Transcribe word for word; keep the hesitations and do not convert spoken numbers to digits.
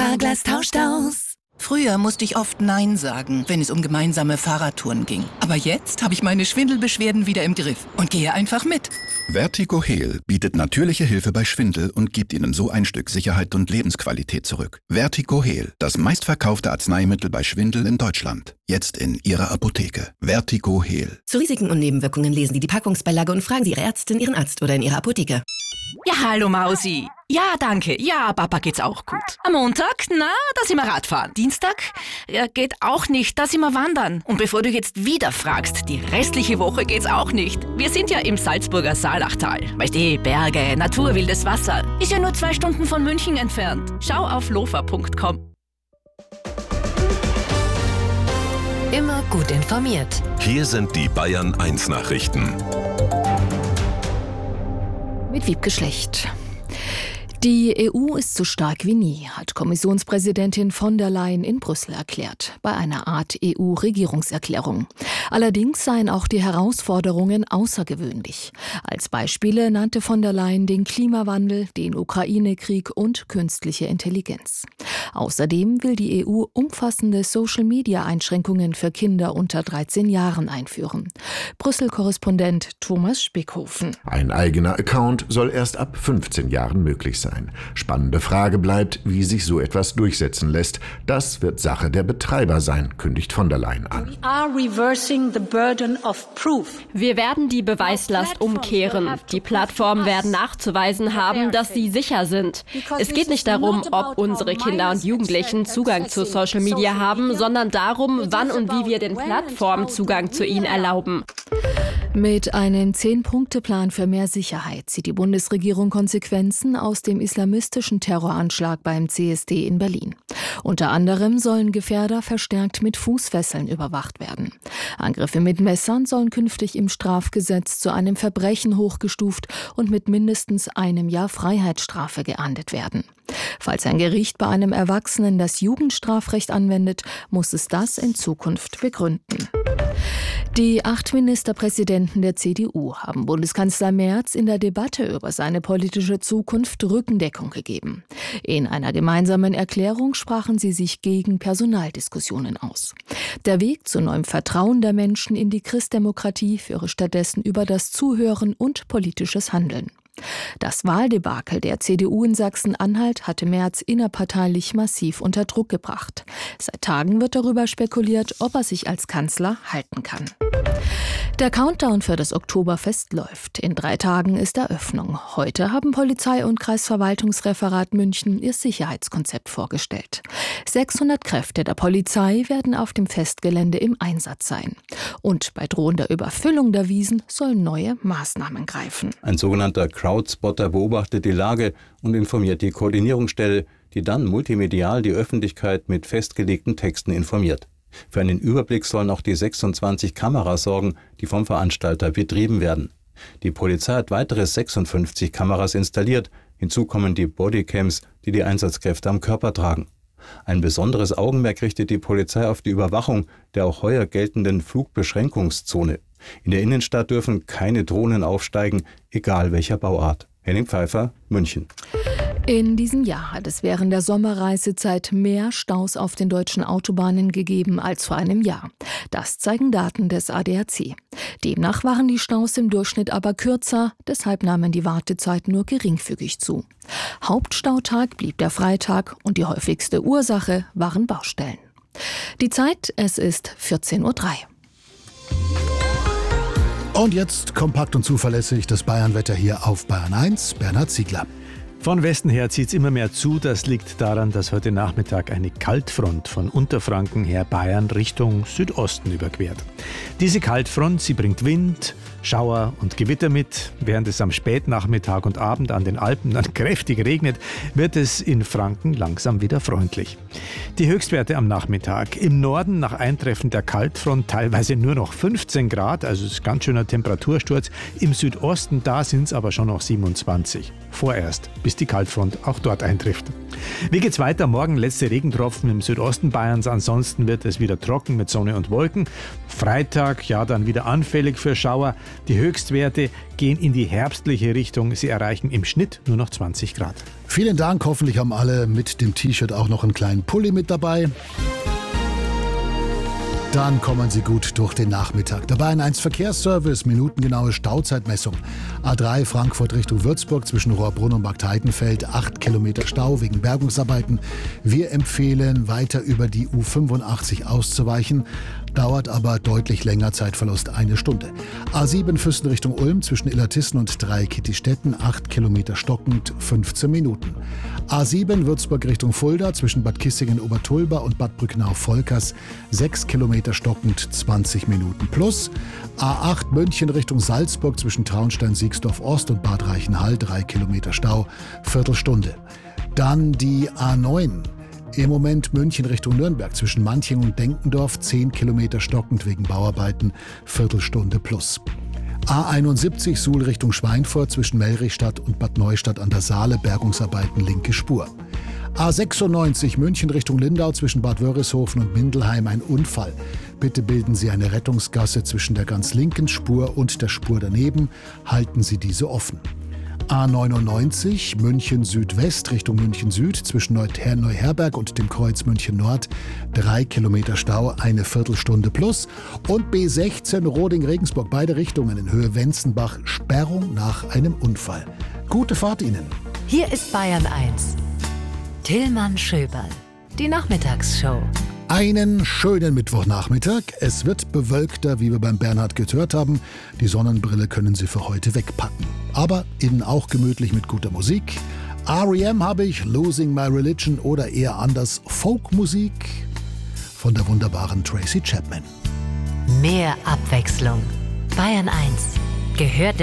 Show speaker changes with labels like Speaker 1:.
Speaker 1: Carglass tauscht aus. Früher musste ich oft Nein sagen, wenn es um gemeinsame Fahrradtouren ging. Aber jetzt habe ich meine Schwindelbeschwerden wieder im Griff und gehe einfach mit.
Speaker 2: Vertigo Heal bietet natürliche Hilfe bei Schwindel und gibt Ihnen so ein Stück Sicherheit und Lebensqualität zurück. Vertigo Heal, das meistverkaufte Arzneimittel bei Schwindel in Deutschland. Jetzt in Ihrer Apotheke. Vertigo Heal.
Speaker 3: Zu Risiken und Nebenwirkungen lesen Sie die Packungsbeilage und fragen Sie Ihre Ärztin, Ihren Arzt oder in Ihrer Apotheke.
Speaker 4: Ja, hallo Mausi. Ja, danke. Ja, Papa geht's auch gut. Am Montag, na, da sind wir Radfahren. Dienstag, ja, geht auch nicht, da sind wir wandern. Und bevor du jetzt wieder fragst, die restliche Woche geht's auch nicht. Wir sind ja im Salzburger Saalachtal. Weißt du, Berge, Natur, wildes Wasser. Ist ja nur zwei Stunden von München entfernt. Schau auf lofa punkt com.
Speaker 5: Immer gut informiert.
Speaker 6: Hier sind die Bayern eins Nachrichten.
Speaker 7: Mit Wiebke Schlecht. Die E U ist so stark wie nie, hat Kommissionspräsidentin von der Leyen in Brüssel erklärt, bei einer Art E U-Regierungserklärung. Allerdings seien auch die Herausforderungen außergewöhnlich. Als Beispiele nannte von der Leyen den Klimawandel, den Ukraine-Krieg und künstliche Intelligenz. Außerdem will die E U umfassende Social-Media-Einschränkungen für Kinder unter dreizehn Jahren einführen. Brüssel-Korrespondent Thomas Spickhofen.
Speaker 8: Ein eigener Account soll erst ab fünfzehn Jahren möglich sein. Spannende Frage bleibt, wie sich so etwas durchsetzen lässt. Das wird Sache der Betreiber sein, kündigt von der Leyen an.
Speaker 9: Wir werden die Beweislast umkehren. Die Plattformen werden nachzuweisen haben, dass sie sicher sind. Es geht nicht darum, ob unsere Kinder und Jugendlichen Zugang zu Social Media haben, sondern darum, wann und wie wir den Plattformen Zugang zu ihnen erlauben.
Speaker 7: Mit einem Zehn-Punkte-Plan für mehr Sicherheit zieht die Bundesregierung Konsequenzen aus dem islamistischen Terroranschlag beim C S D in Berlin. Unter anderem sollen Gefährder verstärkt mit Fußfesseln überwacht werden. Angriffe mit Messern sollen künftig im Strafgesetz zu einem Verbrechen hochgestuft und mit mindestens einem Jahr Freiheitsstrafe geahndet werden. Falls ein Gericht bei einem Erwachsenen das Jugendstrafrecht anwendet, muss es das in Zukunft begründen. Die acht Ministerpräsidenten der C D U haben Bundeskanzler Merz in der Debatte über seine politische Zukunft Rückendeckung gegeben. In einer gemeinsamen Erklärung sprachen sie sich gegen Personaldiskussionen aus. Der Weg zu neuem Vertrauen der Menschen in die Christdemokratie führe stattdessen über das Zuhören und politisches Handeln. Das Wahldebakel der C D U in Sachsen-Anhalt hatte Merz innerparteilich massiv unter Druck gebracht. Seit Tagen wird darüber spekuliert, ob er sich als Kanzler halten kann. Der Countdown für das Oktoberfest läuft. In drei Tagen ist Eröffnung. Heute haben Polizei und Kreisverwaltungsreferat München ihr Sicherheitskonzept vorgestellt. sechshundert Kräfte der Polizei werden auf dem Festgelände im Einsatz sein. Und bei drohender Überfüllung der Wiesen sollen neue Maßnahmen greifen.
Speaker 10: Ein sogenannter Crowdspotter beobachtet die Lage und informiert die Koordinierungsstelle, die dann multimedial die Öffentlichkeit mit festgelegten Texten informiert. Für einen Überblick sollen auch die sechsundzwanzig Kameras sorgen, die vom Veranstalter betrieben werden. Die Polizei hat weitere sechsundfünfzig Kameras installiert. Hinzu kommen die Bodycams, die die Einsatzkräfte am Körper tragen. Ein besonderes Augenmerk richtet die Polizei auf die Überwachung der auch heuer geltenden Flugbeschränkungszone. In der Innenstadt dürfen keine Drohnen aufsteigen, egal welcher Bauart. Henning Pfeiffer, München.
Speaker 7: In diesem Jahr hat es während der Sommerreisezeit mehr Staus auf den deutschen Autobahnen gegeben als vor einem Jahr. Das zeigen Daten des A D A C. Demnach waren die Staus im Durchschnitt aber kürzer, deshalb nahmen die Wartezeiten nur geringfügig zu. Hauptstautag blieb der Freitag und die häufigste Ursache waren Baustellen. Die Zeit, es ist vierzehn Uhr drei.
Speaker 11: Und jetzt kompakt und zuverlässig das Bayernwetter hier auf Bayern eins. Bernhard Ziegler.
Speaker 12: Von Westen her zieht es immer mehr zu. Das liegt daran, dass heute Nachmittag eine Kaltfront von Unterfranken her Bayern Richtung Südosten überquert. Diese Kaltfront, sie bringt Wind, Schauer und Gewitter mit. Während es am Spätnachmittag und Abend an den Alpen dann kräftig regnet, wird es in Franken langsam wieder freundlich. Die Höchstwerte am Nachmittag. Im Norden nach Eintreffen der Kaltfront teilweise nur noch fünfzehn Grad, also ist ganz schöner Temperatursturz. Im Südosten, da sind es aber schon noch siebenundzwanzig. Vorerst, bis die Kaltfront auch dort eintrifft. Wie geht's weiter? Morgen letzte Regentropfen im Südosten Bayerns. Ansonsten wird es wieder trocken mit Sonne und Wolken. Freitag, ja, dann wieder anfällig für Schauer. Die Höchstwerte gehen in die herbstliche Richtung. Sie erreichen im Schnitt nur noch zwanzig Grad.
Speaker 11: Vielen Dank. Hoffentlich haben alle mit dem T-Shirt auch noch einen kleinen Pulli mit dabei. Dann kommen Sie gut durch den Nachmittag. Der Bayern eins Verkehrsservice, minutengenaue Stauzeitmessung. A drei Frankfurt Richtung Würzburg zwischen Rohrbrunn und Marktheitenfeld, acht Kilometer Stau wegen Bergungsarbeiten. Wir empfehlen, weiter über die U fünfundachtzig auszuweichen. Dauert aber deutlich länger, Zeitverlust eine Stunde. A sieben Füssen Richtung Ulm zwischen Illertissen und Dreikittistetten, acht Kilometer stockend, fünfzehn Minuten. A sieben Würzburg Richtung Fulda zwischen Bad Kissingen-Obertulba und Bad Brücknau-Volkers, sechs Kilometer stockend, zwanzig Minuten plus. A acht München Richtung Salzburg zwischen Traunstein-Siegsdorf-Ost und Bad Reichenhall, drei Kilometer Stau, Viertelstunde. Dann die A neun. Im Moment München Richtung Nürnberg zwischen Manching und Denkendorf, zehn Kilometer stockend wegen Bauarbeiten, Viertelstunde plus. A einundsiebzig Suhl Richtung Schweinfurt zwischen Mellrichstadt und Bad Neustadt an der Saale, Bergungsarbeiten linke Spur. A sechsundneunzig München Richtung Lindau zwischen Bad Wörishofen und Mindelheim, ein Unfall. Bitte bilden Sie eine Rettungsgasse zwischen der ganz linken Spur und der Spur daneben. Halten Sie diese offen. A neunundneunzig München Südwest Richtung München Süd zwischen Neuherberg und dem Kreuz München Nord, drei Kilometer Stau, eine Viertelstunde plus. Und B sechzehn Roding-Regensburg, beide Richtungen in Höhe Wenzenbach, Sperrung nach einem Unfall. Gute Fahrt Ihnen.
Speaker 5: Hier ist Bayern eins. Tillmann Schöberl, die Nachmittagsshow.
Speaker 11: Einen schönen Mittwochnachmittag. Es wird bewölkter, wie wir beim Bernhard gehört haben. Die Sonnenbrille können Sie für heute wegpacken. Aber innen auch gemütlich mit guter Musik. R E M habe ich, Losing My Religion, oder eher anders Folkmusik von der wunderbaren Tracy Chapman.
Speaker 5: Mehr Abwechslung. Bayern eins gehört